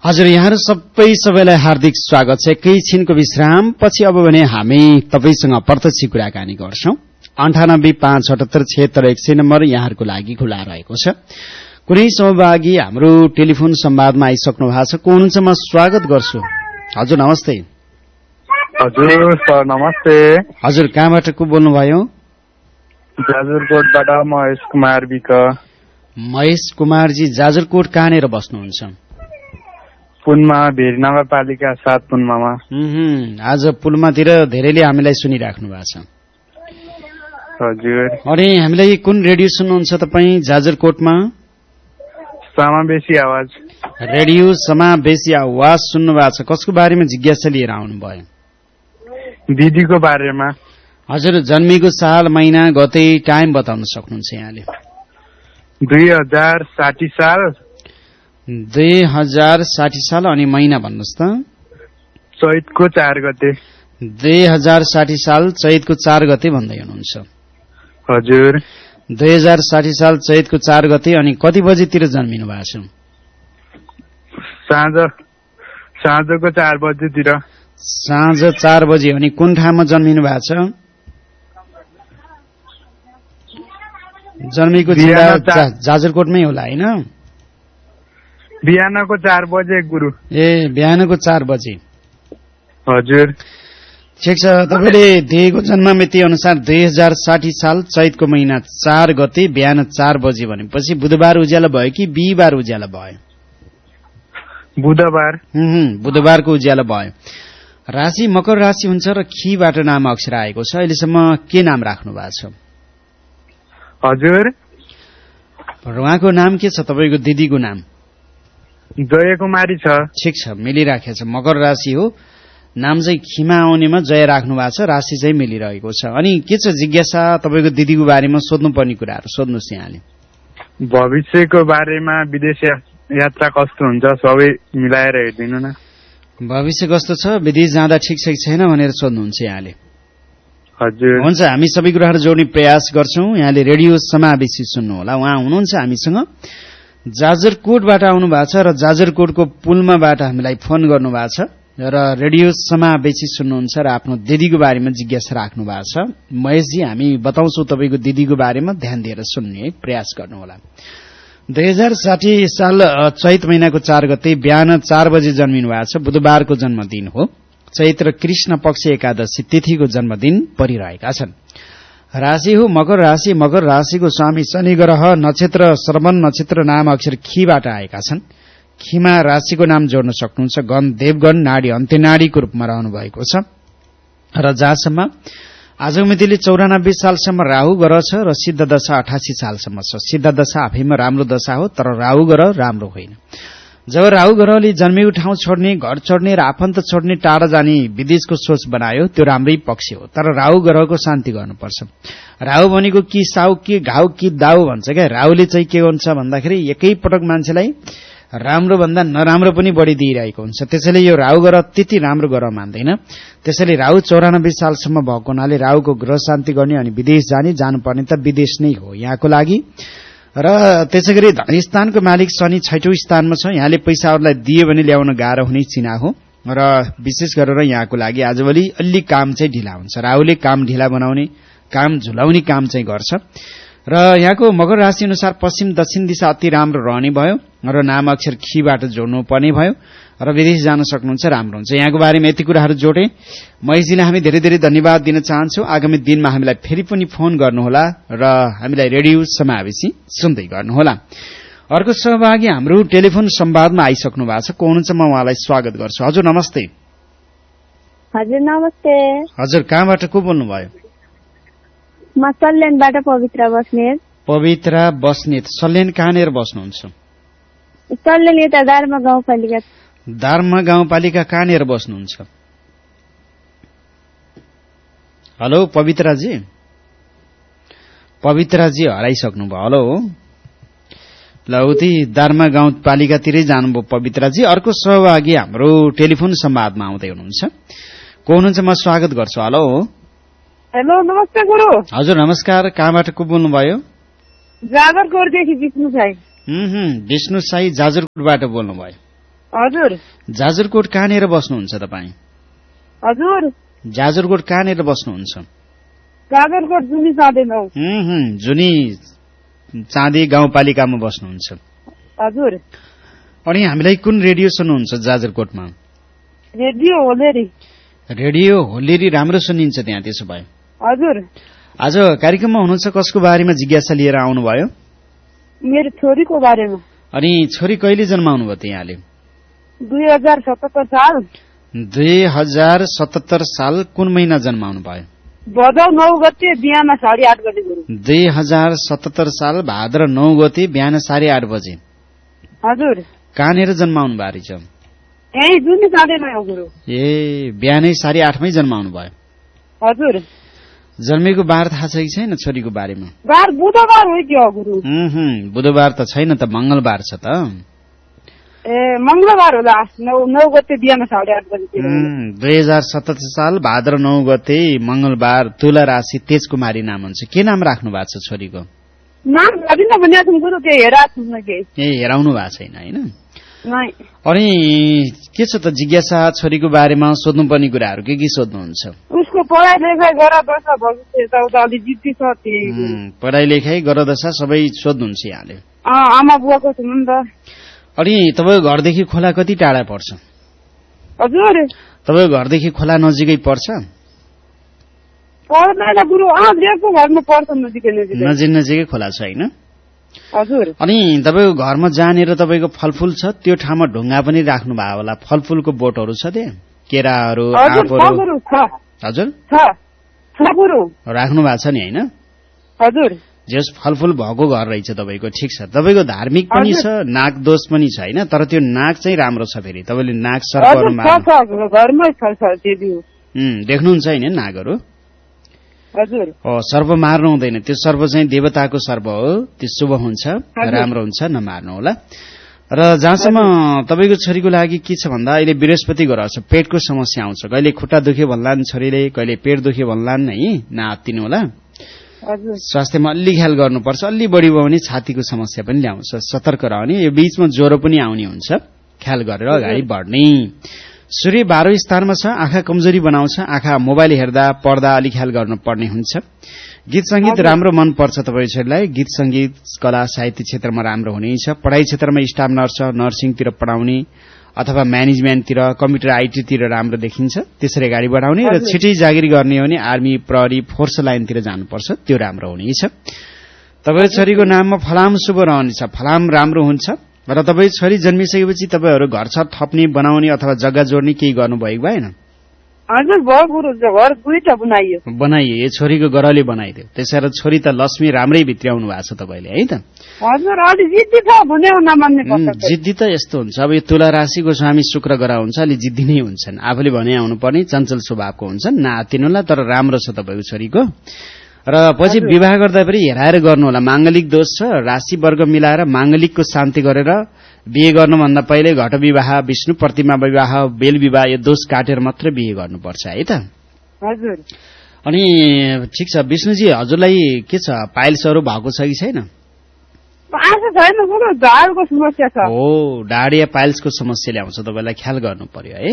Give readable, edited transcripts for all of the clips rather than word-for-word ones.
हजुर, यहाँहरू सबैलाई हार्दिक स्वागत छ। एकैछिनको विश्राम पछि अब भने हामी तपाईसँग प्रत्यक्ष कुराकानी गर्छौं। 9857767100 नम्बर यहाँहरूको लागि खुला रहेको छ। कुनै सहभागी हाम्रो टेलिफोन संवादमा आइसक्नु भएको छ। को हुनुहुन्छ? म स्वागत गर्छु। हजुर नमस्ते। हजुर सर नमस्ते। हजुर, कहाँबाट को बोल्नुभयो? जाजरकोटबाट महेश कुमार विक। महेश कुमारजी, जाजरकोट कहाँनिर बस्नुहुन्छ? पुनमा, भेरी नगरपालिका 7 पुन्मामा। आज पुलमातिर धेरैले हामीलाई सुनिराख्नु भएको छ। हजुर। अनि हामीलाई कुन रेडियो सुन्नुहुन्छ तपाईँ जाजरकोटमा? समावेशी आवाज। रेडियो समावेशी आवाज सुन्नु भएको छ। कसको बारेमा जिज्ञासा लिएर आउनुभयो? दिदीको बारेमा। हजुर, जन्मेको साल, महिना, गते, टाइम बताउन सक्नुहुन्छ यहाँले? 2060 साल। 2060 साल। अनि महिना भन्नुहोस् त? चैतको 4 गते। 2060 साल चैतको 4 गते भन्दै हुनुहुन्छ? हजुर। 2060 साल चैतको 4 गते। अनि कति बजेतिर जन्मिनु भएको छ? साँझको 4 बजेतिर। साँझ 4 बजे। अनि कुन ठाउँमा जन्मिनु भएको छ? जन्मेको जिल्ला जाजरकोटमै होला हैन? बिहानको 4 बजे गुरु। ए, बिहानको 4 बजे। हजुर। ठिक छ। तपाईले दिएको जन्म मिति अनुसार 2060 साल चैतको महिना 4 गते बिहान 4 बजे भनेपछि बुधबार उज्यालो भयो कि बिहीबार उज्यालो भयो? बुधबार। बुधबारको उज्यालो भयो। राशि मकर राशि हुन्छ र खीबाट नाम अक्षर आएको छ। अहिलेसम्म के नाम राख्नु भएको छ? हजुर। उहाँको नाम के छ? तपाईको दिदीको नाम? जय कुमारी छ। ठिक छ, मिलिराखेको छ। मकर राशि हो, नाम चाहिँ खीमा आउनेमा जय राख्नु भएको छ, राशि चाहिँ मिलिरहेको छ। अनि के छ जिज्ञासा तपाईको दिदीको बारेमा सोध्नुपर्ने कुराहरू सोध्नुहोस् यहाँले। भविष्यको बारेमा, विदेश यात्रा कस्तो हुन्छ सबै मिलाएर हेरिदिनु न। भविष्य कस्तो छ, विदेश जाँदा ठिक छ कि छैन भनेर सोध्नुहुन्छ यहाँले? हजुर। हुन्छ, हामी सबै कुराहरू जोड्ने प्रयास गर्छौं। यहाँले रेडियो समावेशी सुन्नु होला। उहाँ हुनुहुन्छ हामीसँग, जाजरकोटबाट आउनु भएको छ र जाजरकोटको पुलमाबाट हामीलाई फोन गर्नु भएको छ र रेडियो समावेशी सुन्नुहुन्छ र आफ्नो दिदीको बारेमा जिज्ञासा राख्नु भएको छ। महेशजी, हामी बताउँछौ तपाईको दिदीको बारेमा, ध्यान दिएर सुन्ने प्रयास गर्नुहोला। 2060 साल चैत महिनाको 4 गते बिहान 4 बजे जन्मिनु भएको छ। बुधबारको जन्मदिन हो। चैत्र कृष्ण पक्ष एकादशी तिथिको जन्मदिन परिरहेका छन्। राशि हो मकर राशि। मकर राशिको स्वामी शनि ग्रह, नक्षत्र श्रवण नक्षत्र, नाम अक्षर खीबाट आएका छन्। खीमा राशिको नाम जोड्न सक्नुहुन्छ। गण देवगण, नाडी अन्त्यनाडीको रूपमा रहनु भएको छ। र जहाँसम्म आजको मितिले 94 सालसम्म राहु ग्रह छ र सिद्ध दशा 88 सालसम्म छ। सिद्ध दशा आफैमा राम्रो दशा हो, तर राहु ग्रह राम्रो होइन। जब राहु ग्रहले जन्मेको ठाउँ छोड्ने, घर छोड्ने र आफन्त छोड्ने, टाढा जाने विदेशको सोच बनायो, त्यो राम्रै पक्ष हो। तर राहु ग्रहको शान्ति गर्नुपर्छ। राहु भनेको कि साउ कि घाउ कि दाउ भन्छ क्या। राहुले चाहिँ के हुन्छ भन्दाखेरि एकै पटक मान्छेलाई राम्रो भन्दा नराम्रो पनि बढी दिइरहेको हुन्छ। त्यसैले यो राहु ग्रह त्यति राम्रो ग्रह मान्दैन। त्यसैले राहु 94 सालसम्म भएको हुनाले राहुको ग्रह शान्ति गर्ने अनि विदेश जानुपर्ने त विदेश नै हो यहाँको लागि। र त्यसैगरी धनस्थानको मालिक शनि 6औं स्थानमा छ। यहाँले पैसाहरूलाई दिए भने ल्याउन गाह्रो हुने चिन्ह हो र विशेष गरेर यहाँको लागि आजभोलि अलि काम चाहिँ ढिला हुन्छ। राहुले काम ढिला बनाउने, काम झुलाउने काम चाहिँ गर्छ। र यहाँको मकर राशि अनुसार पश्चिम दक्षिण दिशा अति राम्रो रहने भयो र नाम अक्षर खीबाट जोड्नु पर्ने भयो र विदेश जान सक्नुहुन्छ, राम्रो हुन्छ। यहाँको बारेमा यति कुराहरू जोडे। महेशजीलाई हामी धेरै धेरै धन्यवाद दिन चाहन्छौं। आगामी दिनमा हामीलाई फेरि पनि फोन गर्नुहोला र हामीलाई रेडियो समावेशी सुन्दै गर्नुहोला। अर्को सहभागी हाम्रो टेलिफोन संवादमा आइसक्नु भएको छ। को हुनुहुन्छ? म उहाँलाई स्वागत गर्छु। हजुर नमस्ते। हजुर नमस्ते। हजुर, कहाँबाट को बोल्नुभयो? म सल्यानबाट पवित्रा बस्नेत। पवित्रा बस्नेत। सल्यान कहाँनिर बस्नुहुन्छ? सल्यान यता दार्मा गाउँपालिका। दार्मा गाउँपालिका कहाँनिर बस्नुहुन्छ? हेलो पवित्राजी। पवित्राजी हराइसक्नुभयो। हेलो, ल उति दार्मा गाउँपालिकातिरै जानुभयो पवित्राजी। अर्को सहभागी हाम्रो टेलिफोन संवादमा आउँदै हुनुहुन्छ। को हुनुहुन्छ? म स्वागत गर्छु। हेलो। हेलो नमस्ते गुरु। हजुर नमस्कार। कहाँबाट को बोल्नुभयो? जाजरकोटदेखि विष्णु साई। विष्णु साई जाजरकोटबाट बोल्नुभयो। हजुर जाजरकोट कहाँनिर बस्नुहुन्छ तपाईँ? हजुर जाजरकोट कहाँनिर बस्नुहुन्छ? जाजरकोट जुनी साँधे 9। जुनी चाँदी गाउँपालिकामा बस्नुहुन्छ। हजुर। अनि हामीलाई कुन रेडियो सुन्नुहुन्छ जाजरकोटमा? रेडियो होलेरी। रेडियो होलेरी राम्रो सुनिन्छ त्यहाँ त्यसो भए? हजुर। आज कार्यक्रममा हुनुहुन्छ, कसको बारेमा जिज्ञासा लिएर आउनुभयो? मेरो छोरीको बारेमा। अनि छोरी कहिले जन्माउनु भयो त यहाँले? 2077 साल। 2077 साल कुन महिना जन्माउनु भयो? भदौ 9 गते बिहान 8:30 बजे गुरु। 2077 साल भाद्र 9 गते बिहान 8:30 बजे। हजुर। कहाँनिर जन्माउनु भएको रहेछ? यही जुनी साँधे 9 गुरु। ए बिहानै 8:30 मै जन्माउनु भयो? हजुर। जन्मेको बार थाहा छ कि छैन छोरीको बारेमा? बार बुधबार हो कि गुरु? बुधबार त छैन त, मंगलबार छ त। ए मंगलबार होला। 9 गते बिहान 8:30 बजे। 2077 साल भाद्र 9 गते मंगलबार। तुला राशि, तेजकुमारी नाम हुन्छ। के नाम राख्नु भएको छ छोरीको? नाम भाबिन भने गुरु त्यो हेराउनु भएको छैन हैन? नै। अनि के छ त जिज्ञासा छोरीको बारेमा सोध्नुपर्ने कुराहरू के सोध्नुहुन्छ? उसको पढाइ लेखाइ गरादशा भविष्य यताउता अलि जिद्दी छ त्यही। पढाइ लेखाइ गरादशा सबै सोध्नुहुन्छ यहाँले? आमा बुवाको छ नि त। अनि तपाईको घरदेखि खोला कति टाढा पर्छ? हजुर। तपाईको घरदेखि खोला नजिकै पर्छ? पर्दैन गुरु, देवको घरमा पर्छ नजिकै खोला छ हैन? हजुर। अनि तपाईको घरमा जहाँनिर तपाईको फलफुल छ त्यो ठाउँमा ढुङ्गा पनि राख्नु भयो होला, फलफुलको बोटहरू छ त्यहाँ? केराहरू, आँपहरू? हजुर राख्नु भएको छ नि हैन? हजुर। जस फलफुल भएको घर रहेछ तपाईको, ठिक छ। तपाईको धार्मिक पनि छ, नाग दोष पनि छ हैन? तर त्यो नाग चाहिँ राम्रो छ फेरि, तपाईले नाग सर्पहरू देख्नुहुन्छ हैन नागहरू? हजुर। सर्प मार्नु हुँदैन, त्यो सर्प चाहिँ देवताको सर्प हो, त्यो शुभ हुन्छ, राम्रो हुन्छ, नमार्नु होला। र जहाँसम्म तपाईको छोरीको लागि के छ भन्दा अहिले बृहस्पति ग्रह छ, पेटको समस्या आउँछ। कहिले खुट्टा दुख्यो भन्लान् छोरीले, कहिले पेट दुख्यो भन्लान् है, नआत्तिनु होला। स्वास्थ्यमा अलि ख्याल गर्नुपर्छ। अलि बढी भयो भने छातीको समस्या पनि ल्याउँछ, सतर्क रहने। यो बीचमा ज्वरो पनि आउने हुन्छ, ख्याल गरेर अगाडि बढ्ने। सूर्य 12 स्थानमा छ, आँखा कमजोरी बनाउँछ। आँखा मोबाइल हेर्दा पढ्दा अलि ख्याल गर्नुपर्ने हुन्छ। गीत संगीत राम्रो मन पर्छ तपाईको छोरीलाई। गीत संगीत कला साहित्य क्षेत्रमा राम्रो हुनेछ। पढाइ क्षेत्रमा स्टाफ नर्स, नर्सिङतिर पढाउने अथवा म्यानेजमेन्टतिर, कम्प्युटर आइटीतिर राम्रो देखिन्छ। त्यसरी अगाडि बढाउने र छिटै जागिरी गर्ने हो भने आर्मी, प्रहरी, फोर्स लाइनतिर जानुपर्छ, त्यो राम्रो हुनेछ। तपाईको छोरीको नाममा फलाम शुभ रहनेछ, फलाम राम्रो हुन्छ। र तपाईँ छोरी जन्मिसकेपछि तपाईँहरू घर छत थप्ने, बनाउने अथवा जग्गा जोड्ने केही गर्नुभएको भएन? हजुर भयो गुरु, घर 2टा बनाइयो। छोरीको गरले बनाइदियो, त्यसैले छोरी त लक्ष्मी राम्रै भित्राउनु भएको छ तपाईँले है त? हजुर। अलि जिद्दी छ, भने नमान्ने पर्छ। जिद्दी त यस्तो हुन्छ, अब यो तुला राशिको स्वामी शुक्र ग्रह हुन्छ, अलि जिद्दी नै हुन्छन्। आफूले भने आउनु पर्ने, चञ्चल स्वभावको हुन्छन्, नआत्तिनुला। तर राम्रो छ तपाईँको छोरीको। र पछि विवाह गर्दा पनि हेराएर गर्नु होला। मांगलिक दोष छ, राशि वर्ग मिलाएर मांगलिकको शान्ति गरेर बिहे गर्नुभन्दा पहिले घट विवाह, विष्णु प्रतिमा विवाह, बेल विवाह, यो दोष काटेर मात्र बिहे गर्नुपर्छ है त? हजुर। अनि ठिक छ विष्णुजी, हजुरलाई के छ, पाइल्सहरू भएको छ कि छैन? ढाडको समस्या छ। हो, ढाड या पाइल्सको समस्या ल्याउँछ, तपाईलाई ख्याल गर्नु पर्यो है।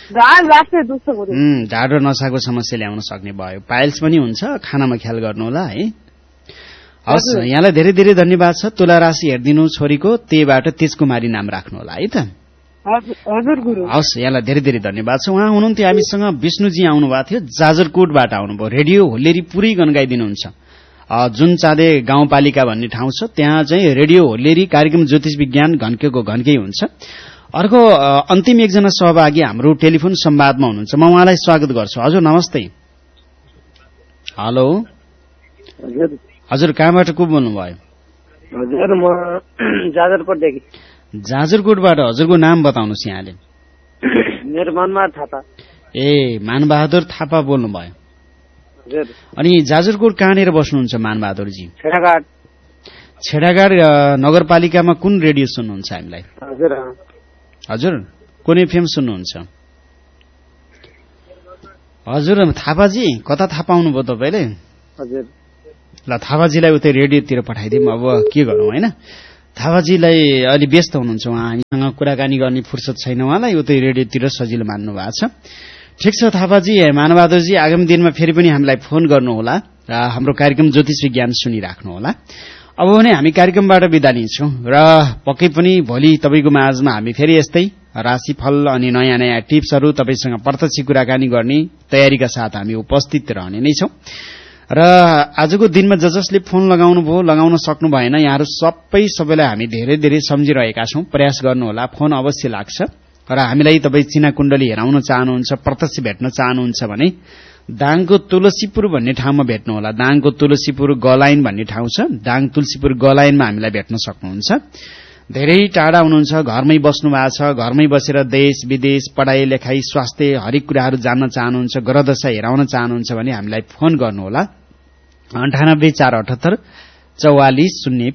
ढाड र नसाको समस्या ल्याउन सक्ने भयो। पाइल्स पनि हुन्छ, खानामा ख्याल गर्नु होला है। हवस्, यहाँलाई धेरै धेरै धन्यवाद छ। तुला राशि हेरिदिनु छोरीको, त्यहीबाट तेजकुमारी नाम राख्नु होला है त? हजुर गुरु। हवस्, यहाँलाई धेरै धेरै धन्यवाद छ। उहाँ हुनुहुन्थ्यो हामीसँग, विष्णुजी आउनुभएको थियो, जाजरकोटबाट आउनुभयो। रेडियो होलेरी पुरै गनगाइदिनुहुन्छ। जुन चाँदे गाउँपालिका भन्ने ठाउँ छ, त्यहाँ चाहिँ रेडियो होलेरी कार्यक्रम ज्योतिष विज्ञान घन्केको घन्कै हुन्छ। अर्को अन्तिम एकजना सहभागी हाम्रो टेलिफोन संवादमा हुनुहुन्छ, म उहाँलाई स्वागत गर्छु। हजुर नमस्ते। हेलो हजुर, कहाँबाट को बोल्नुभयो? हजुर म जाजरकोटदेखि। जाजरकोटबाट, हजुरको नाम बताउनुहोस् यहाँले। मेरो मनबहादुर थापा। ए मानबहादुर थापा बोल्नुभयो। अनि जाजरकोट कहाँनिर बस्नुहुन्छ मानबहादुरजी? छेडाघाट। छेडाघाट नगरपालिकामा कुन रेडियो सुन्नुहुन्छ हामीलाई? हजुर कुन एफएम सुन्नुहुन्छ? हजुर थापाजी, कता थाहा पाउनु भयो तपाईँले? ल थापाजीलाई उतै रेडियोतिर पठाइदिउँ, अब के गरौँ होइन? थापाजीलाई अलि व्यस्त हुनुहुन्छ, उहाँ हामीसँग कुराकानी गर्ने फुर्सद छैन, उहाँलाई उतै रेडियोतिर सजिलो मान्नु भएको छ। ठिक छ थापाजी, मानबहादुरजी आगामी दिनमा फेरि पनि हामीलाई फोन गर्नुहोला र हाम्रो कार्यक्रम ज्योतिष विज्ञान सुनिराख्नुहोला। अब भने हामी कार्यक्रमबाट बिदा लिन्छौँ र पक्कै पनि भोलि तपाईँको माझमा हामी फेरि यस्तै राशिफल अनि नयाँ नयाँ टिप्सहरू तपाईँसँग प्रत्यक्ष कुराकानी गर्ने तयारीका साथ हामी उपस्थित रहने नै छौँ। र आजको दिनमा जसले फोन लगाउन सक्नु भएन, यहाँहरू सबैलाई हामी धेरै धेरै सम्झिरहेका छौँ। प्रयास गर्नुहोला, फोन अवश्य लाग्छ। र हामीलाई तपाईँ चिना कुण्डली हेराउन चाहनुहुन्छ, प्रत्यक्ष भेट्न चाहनुहुन्छ भने दाङको तुलसीपुर भन्ने ठाउँमा भेट्नुहोला। दाङको तुलसीपुर गलाइन भन्ने ठाउँ छ, दाङ तुलसीपुर गलाइनमा हामीलाई भेट्न सक्नुहुन्छ। धेरै टाढा हुनुहुन्छ, घरमै बस्नु भएको छ, घरमै बसेर देश विदेश पढाइ लेखाइ स्वास्थ्य हरेक कुराहरू जान्न चाहनुहुन्छ, ग्रहदशा हेराउन चाहनुहुन्छ भने हामीलाई फोन गर्नुहोला 98 478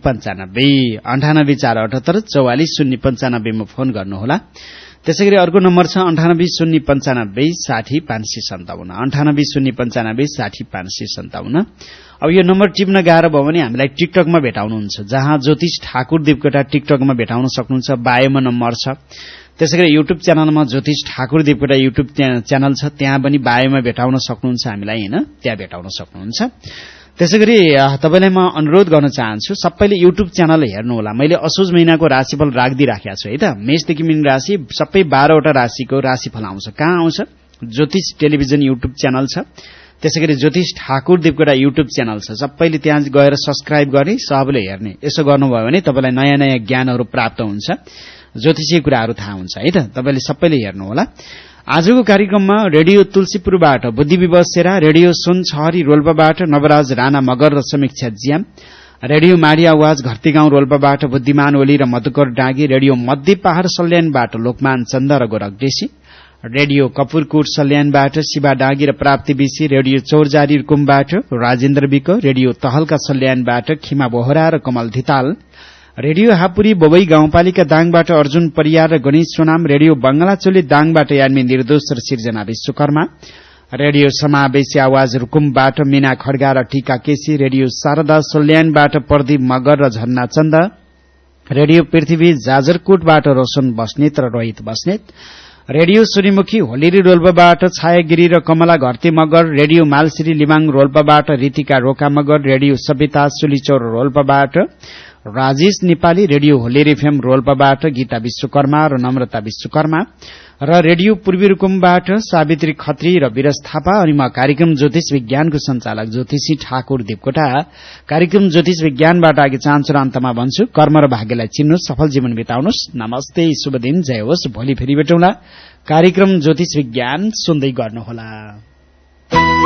44 095 98 478 44 095 मा फोन गर्नुहोला। त्यसैगरी अर्को नम्बर छ 98 095 60 557 98 095 60 557। अब यो नम्बर टिप्न गाह्रो भयो भने हामीलाई टिकटकमा भेटाउनुहुन्छ, जहाँ ज्योतिष ठाकुर देवकोटा टिकटकमा भेटाउन सक्नुहुन्छ, बायोमा नम्बर छ। त्यसैगरी युट्युब च्यानलमा ज्योतिष ठाकुर देवकोटा युट्युब च्यानल छ, त्यहाँ पनि बायोमा भेटाउन सक्नुहुन्छ हामीलाई, हैन त्यहाँ भेटाउन सक्नुहुन्छ। त्यसैगरी तपाईलाई म अनुरोध गर्न चाहन्छु, सबैले युट्युब च्यानल हेर्नु होला। मैले असोज महिनाको राशिफल राखिदिइराखेको छु है त। मेषदेखि मीन राशि सबै 12 वटा राशिको राशिफल आउँछ। कहाँ आउँछ? ज्योतिष टेलिभिजन युट्युब च्यानल छ, त्यसैगरी ज्योतिष ठाकुर देवकोटा युट्युब च्यानल छ। सबैले त्यहाँ गएर सब्स्क्राइब गर्ने, सबैले हेर्ने। यसो गर्नुभयो भने तपाईलाई नयाँ नयाँ ज्ञानहरू प्राप्त हुन्छ, ज्योतिषीय कुराहरू थाहा हुन्छ है त। तपाईले सबैले हेर्नु होला। आजको कार्यक्रममा रेडियो तुलसीपुरबाट बुद्धि विवसेरा, रेडियो सुनछहरी रोल्पाबाट नवराज राणा मगर र समीक्षा ज्याम, रेडियो माडी आवाज घरती गाउँ रोल्पाबाट बुद्धिमान ओली र मधुकर डाँगी, रेडियो मध्य पहाड़ सल्यानबाट लोकमान चन्द र गोरख देशी, रेडियो कपुरकोट सल्यानबाट शिवा डाँगी र प्राप्ति BC, radio चौरजारी रुकुमबाट Rajendra week, radio तहलका सल्यानबाट खिमा बोहरा र कमल धिताल, रेडियो हापुरी बोबई गाउँपालिका दाङबाट अर्जुन परियार र गणेश सोनाम, रेडियो बंगलाचोली दाङबाट यादमी निर्दोष र सिर्जना विश्वकर्मा, रेडियो समावेशी आवाज रुकुमबाट मीना खड्गा र टीका केसी, रेडियो शारदा सल्यानबाट प्रदीप मगर र झन्ना चन्द, रेडियो पृथ्वी जाजरकोटबाट रोशन बस्नेत र रोहित बस्नेत, रेडियो सूर्यमुखी होलिरी रोल्पाबाट छायागिरी र कमला घरती मगर, रेडियो मालसिरी लिमाङ रोल्पाबाट रितिका रोका Magar, radio Savita सुलिचौर रोल्पाबाट Rajesh Nepali, radio होलेर FM रोल्पाबाट Gita Vishwakarma र नम्रता विश्वकर्मा, र रेडियो पूर्वी रुकुमबाट सावित्री खत्री र विरज थापा। अनि म कार्यक्रम ज्योतिष विज्ञानको संचालक ज्योतिषी ठाकुर देवकोटा। कार्यक्रम ज्योतिष विज्ञानबाट अघि चाहन्छु र अन्तमा भन्छु, कर्म र भाग्यलाई चिन्नुहोस्, सफल जीवन बिताउनुहोस्। नमस्ते, शुभ दिन, जय होस्। भोलि फेरि भेटौँला। कार्यक्रम ज्योतिष विज्ञान सुन्दै गर्नुहोला।